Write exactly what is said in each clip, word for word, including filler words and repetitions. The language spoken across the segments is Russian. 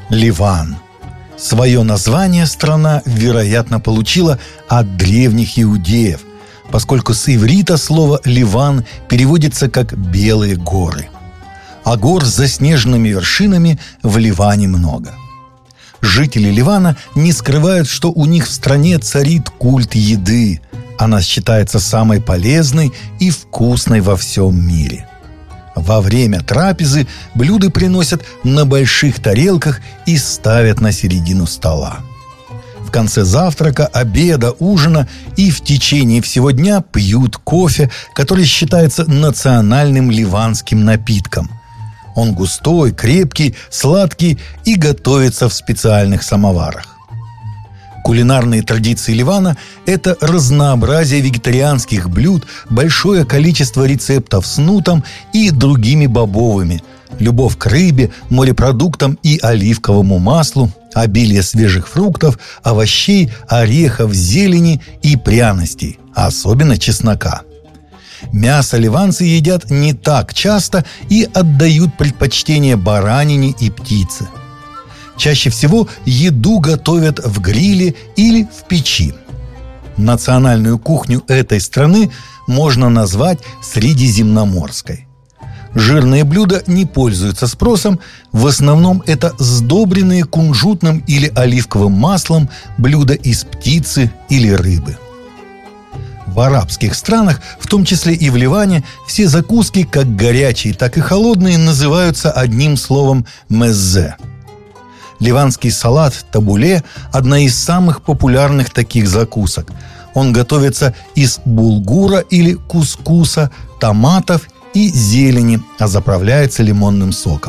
Ливан. Свое название страна, вероятно, получила от древних иудеев, поскольку с иврита слово «Ливан» переводится как «белые горы». А гор с заснеженными вершинами в Ливане много. Жители Ливана не скрывают, что у них в стране царит культ еды. Она считается самой полезной и вкусной во всем мире. Во время трапезы блюда приносят на больших тарелках и ставят на середину стола. В конце завтрака, обеда, ужина и в течение всего дня пьют кофе, который считается национальным ливанским напитком. Он густой, крепкий, сладкий и готовится в специальных самоварах. Кулинарные традиции Ливана – это разнообразие вегетарианских блюд, большое количество рецептов с нутом и другими бобовыми, любовь к рыбе, морепродуктам и оливковому маслу, обилие свежих фруктов, овощей, орехов, зелени и пряностей, особенно чеснока. Мясо ливанцы едят не так часто и отдают предпочтение баранине и птице. Чаще всего еду готовят в гриле или в печи. Национальную кухню этой страны можно назвать средиземноморской. Жирные блюда не пользуются спросом, в основном это сдобренные кунжутным или оливковым маслом блюда из птицы или рыбы. В арабских странах, в том числе и в Ливане, все закуски, как горячие, так и холодные, называются одним словом «меззе». Ливанский салат табуле – одна из самых популярных таких закусок. Он готовится из булгура или кускуса, томатов и зелени, а заправляется лимонным соком.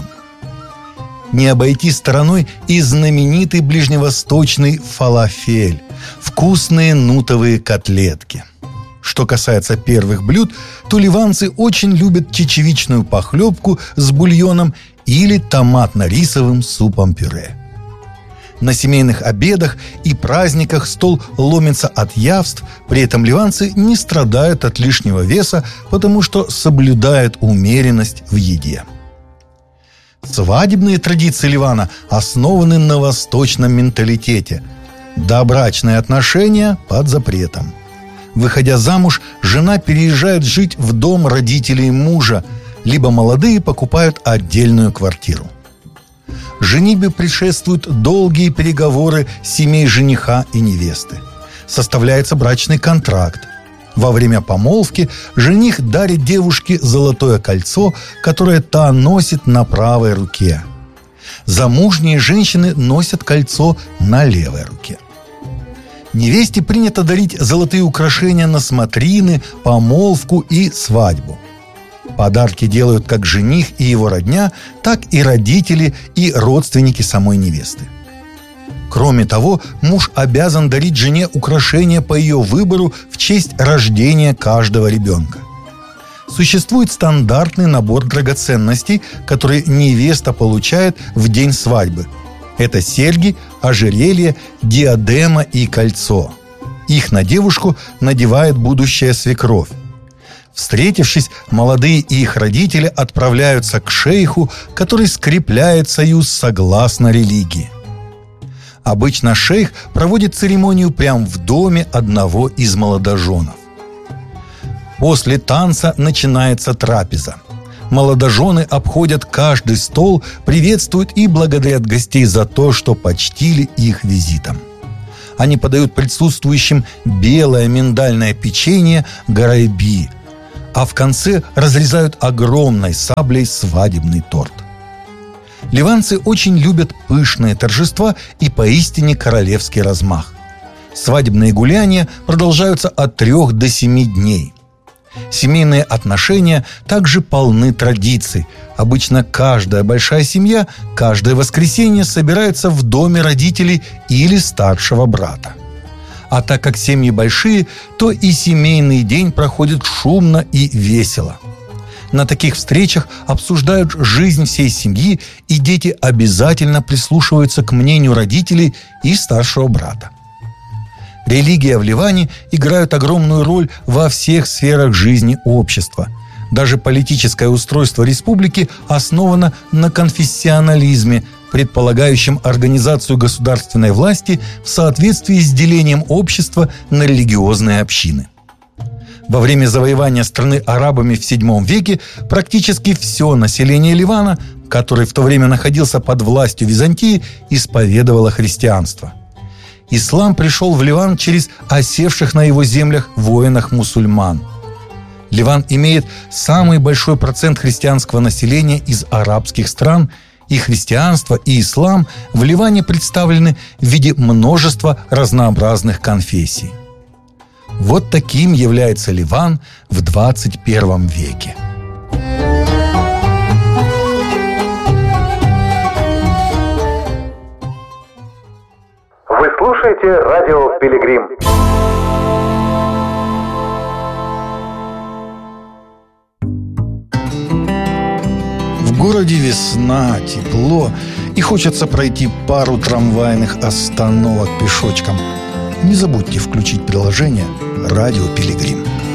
Не обойти стороной и знаменитый ближневосточный фалафель – вкусные нутовые котлетки. Что касается первых блюд, то ливанцы очень любят чечевичную похлебку с бульоном или томатно-рисовым супом-пюре. На семейных обедах и праздниках стол ломится от явств, при этом ливанцы не страдают от лишнего веса, потому что соблюдают умеренность в еде. Свадебные традиции Ливана основаны на восточном менталитете. Добрачные отношения под запретом. Выходя замуж, жена переезжает жить в дом родителей мужа, либо молодые покупают отдельную квартиру. Женитьбе предшествуют долгие переговоры семей жениха и невесты. Составляется брачный контракт. Во время помолвки жених дарит девушке золотое кольцо, которое та носит на правой руке. Замужние женщины носят кольцо на левой руке. Невесте принято дарить золотые украшения на смотрины, помолвку и свадьбу. Подарки делают как жених и его родня, так и родители и родственники самой невесты. Кроме того, муж обязан дарить жене украшения по ее выбору в честь рождения каждого ребенка. Существует стандартный набор драгоценностей, которые невеста получает в день свадьбы. Это серьги, ожерелье, диадема и кольцо. Их на девушку надевает будущая свекровь. Встретившись, молодые и их родители отправляются к шейху, который скрепляет союз согласно религии. Обычно шейх проводит церемонию прямо в доме одного из молодоженов. После танца начинается трапеза. Молодожены обходят каждый стол, приветствуют и благодарят гостей за то, что почтили их визитом. Они подают присутствующим белое миндальное печенье гарайби, а в конце разрезают огромной саблей свадебный торт. Ливанцы очень любят пышные торжества и поистине королевский размах. Свадебные гуляния продолжаются от трех до семи дней. Семейные отношения также полны традиций. Обычно каждая большая семья каждое воскресенье собирается в доме родителей или старшего брата. А так как семьи большие, то и семейный день проходит шумно и весело. На таких встречах обсуждают жизнь всей семьи, и дети обязательно прислушиваются к мнению родителей и старшего брата. Религия в Ливане играет огромную роль во всех сферах жизни общества. Даже политическое устройство республики основано на конфессионализме, предполагающим организацию государственной власти в соответствии с делением общества на религиозные общины. Во время завоевания страны арабами в седьмом веке практически все население Ливана, который в то время находился под властью Византии, исповедовало христианство. Ислам пришел в Ливан через осевших на его землях воинов-мусульман. Ливан имеет самый большой процент христианского населения из арабских стран, и христианство, и ислам в Ливане представлены в виде множества разнообразных конфессий. Вот таким является Ливан в двадцать первом веке. Вы слушаете радио «Пилигрим». В городе весна, тепло, и хочется пройти пару трамвайных остановок пешочком. Не забудьте включить приложение «Радио Пилигрим».